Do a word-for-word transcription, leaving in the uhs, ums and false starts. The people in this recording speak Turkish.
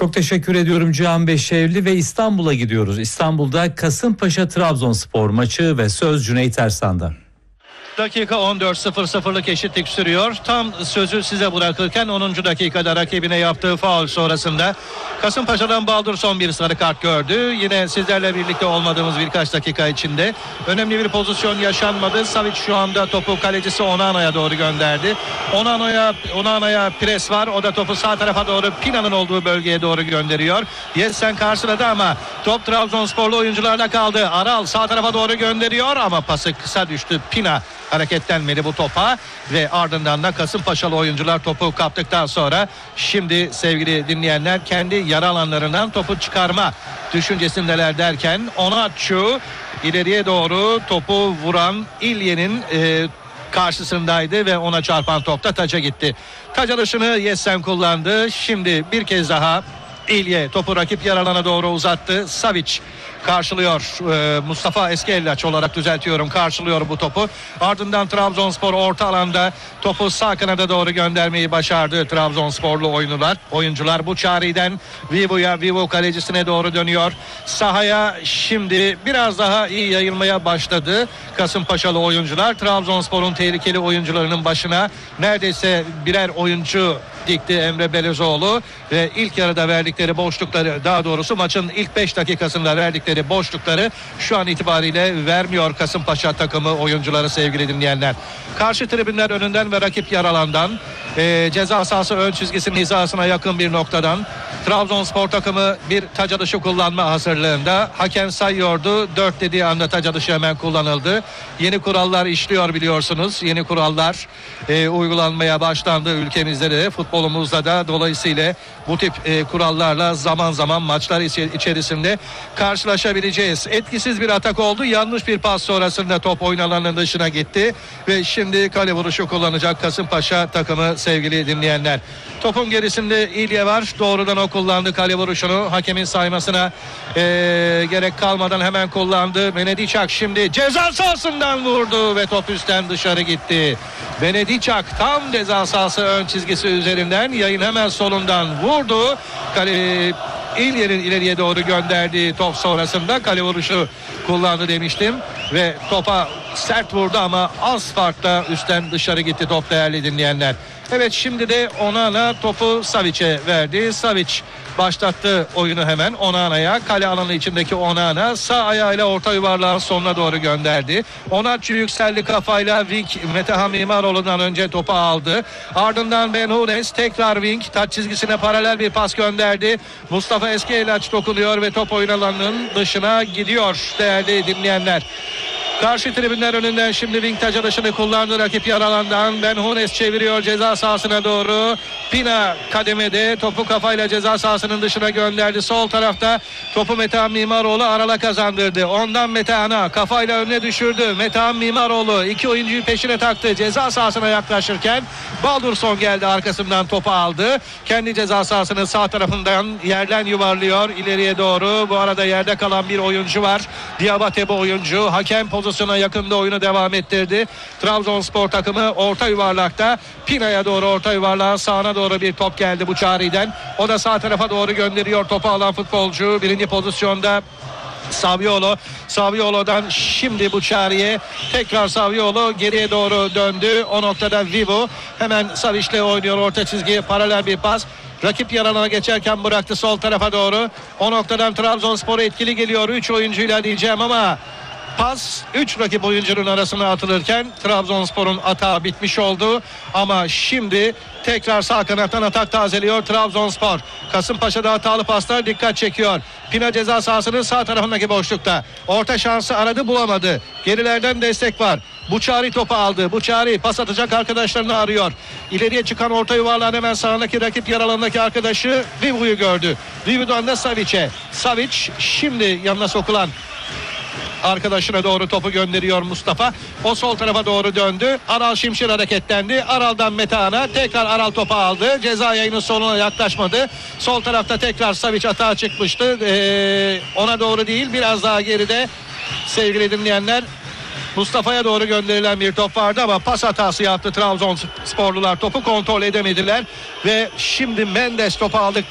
Çok teşekkür ediyorum Cihan Beşevli ve İstanbul'a gidiyoruz. İstanbul'da Kasımpaşa Trabzonspor maçı ve söz Cüneyt Ersan'da. Dakika on dört sıfır sıfırlık eşitlik sürüyor. Tam sözü size bırakırken onuncu dakikada rakibine yaptığı faul sonrasında Kasımpaşa'dan Baldurson bir sarı kart gördü. Yine sizlerle birlikte olmadığımız birkaç dakika içinde önemli bir pozisyon yaşanmadı. Savic şu anda topu kalecisi Onana'ya doğru gönderdi. Onana'ya Onana'ya pres var. O da topu sağ tarafa doğru Pina'nın olduğu bölgeye doğru gönderiyor. Yesen karşıladı ama top Trabzonsporlu oyuncularla kaldı. Aral sağ tarafa doğru gönderiyor ama pası kısa düştü. Pina hareketlenmedi bu topa ve ardından da Kasımpaşalı oyuncular topu kaptıktan sonra şimdi sevgili dinleyenler kendi yarı alanlarından topu çıkarma düşüncesindeler derken Onaçu ileriye doğru topu vuran İlye'nin e, karşısındaydı ve ona çarpan top da taça gitti. Taç alışını Yesen kullandı. Şimdi bir kez daha İlye topu rakip yarı alana doğru uzattı. Savic karşılıyor. Ee, Mustafa Eskellaç olarak düzeltiyorum. Karşılıyor bu topu. Ardından Trabzonspor orta alanda topu sağ kanada doğru göndermeyi başardı. Trabzonsporlu oyuncular. Oyuncular bu çariden Vivo'ya, Vivo kalecisine doğru dönüyor. Sahaya şimdi biraz daha iyi yayılmaya başladı Kasımpaşalı oyuncular. Trabzonspor'un tehlikeli oyuncularının başına neredeyse birer oyuncu dikti Emre Belezoğlu ve ilk yarıda verdikleri boşlukları, daha doğrusu maçın ilk beş dakikasında verdikleri boşlukları şu an itibariyle vermiyor Kasımpaşa takımı oyuncuları sevgili dinleyenler. Karşı tribünler önünden ve rakip yarı alandan e, ceza sahası ön çizgisinin hizasına yakın bir noktadan Trabzonspor takımı bir taç atışı kullanma hazırlığında. Hakem sayıyordu. dört dediği anda taç atışı hemen kullanıldı. Yeni kurallar işliyor biliyorsunuz. Yeni kurallar e, uygulanmaya başlandı ülkemizde de, futbolumuzda da. Dolayısıyla bu tip e, kurallarla zaman zaman maçlar içerisinde karşılaşabileceğiz. Etkisiz bir atak oldu. Yanlış bir pas sonrasında top oyun alanının dışına gitti ve şimdi kale vuruşu kullanacak Kasımpaşa takımı sevgili dinleyenler. Topun gerisinde İlye var. Doğrudan o kullandı kale vuruşunu. Hakemin saymasına e, gerek kalmadan hemen kullandı. Benediçak şimdi ceza sahasından vurdu ve top üstten dışarı gitti. Benediçak tam ceza sahası ön çizgisi üzerinden, yayın hemen solundan vurdu. Kale İlye'nin ileriye doğru gönderdiği top sonrasında kale vuruşu kullandı demiştim ve topa sert vurdu ama az farkla üstten dışarı gitti top değerli dinleyenler. Evet, şimdi de Onana topu Savic'e verdi. Savic başlattı oyunu hemen Onana'ya. Kale alanı içindeki Onana sağ ayağıyla orta yuvarlağın sonuna doğru gönderdi. Onaçu yükseldi kafayla. Wing Metehan Mimaroğlu'ndan önce topu aldı. Ardından Benhunes tekrar Wing taç çizgisine paralel bir pas gönderdi. Mustafa Eskellaç dokunuyor ve top oyun alanının dışına gidiyor değerli dinleyenler. Karşı tribünler önünden şimdi Wing taç alışını kullandı rakip yarı alandan. Benhunes çeviriyor ceza sahasına doğru. Pina kademede topu kafayla ceza sahasının dışına gönderdi. Sol tarafta topu Metehan Mimaroğlu Aral'a kazandırdı. Ondan Metehan'a kafayla önüne düşürdü. Metehan Mimaroğlu iki oyuncuyu peşine taktı. Ceza sahasına yaklaşırken Baldurson geldi, arkasından topu aldı. Kendi ceza sahasının sağ tarafından yerden yuvarlıyor ileriye doğru. Bu arada yerde kalan bir oyuncu var. Diabate bu oyuncu. Hakem pozisyona yakında oyunu devam ettirdi. Trabzonspor takımı orta yuvarlakta. Pina'ya doğru orta yuvarlağın sağına doğru bir top geldi bu çağrıdan. O da sağ tarafa doğru gönderiyor topu alan futbolcu. Birinci pozisyonda Saviolo. Saviolo'dan şimdi bu çağrıya tekrar Saviolo geriye doğru döndü. O noktada Vivo hemen Savic'le oynuyor orta çizgiye paralel bir pas. Rakip yaralana geçerken bıraktı sol tarafa doğru. O noktadan Trabzonspor'a etkili geliyor. üç oyuncuyla diyeceğim ama pas üç rakip oyuncunun arasına atılırken Trabzonspor'un atağı bitmiş oldu. Ama şimdi tekrar sağ kanattan atak tazeliyor Trabzonspor. Kasımpaşa'da hatalı paslar dikkat çekiyor. Pina ceza sahasının sağ tarafındaki boşlukta. Orta şansı aradı, bulamadı. Gerilerden destek var. Buçari topu aldı. Buçari pas atacak arkadaşlarını arıyor. İleriye çıkan orta yuvarlağın hemen sağındaki rakip yaralandaki arkadaşı Vivu'yu gördü. Vivu'dan da Savic'e. Savic şimdi yanına sokulan arkadaşına doğru topu gönderiyor Mustafa. O sol tarafa doğru döndü. Aral Şimşir hareketlendi. Aral'dan Metehan'a. Tekrar Aral topu aldı. Ceza yayının sonuna yaklaşmadı. Sol tarafta tekrar Savic atağa çıkmıştı. Ee, ona doğru değil, biraz daha geride sevgili dinleyenler. Mustafa'ya doğru gönderilen bir top vardı ama pas hatası yaptı Trabzonsporlular. Topu kontrol edemediler ve şimdi Mendes topu aldık.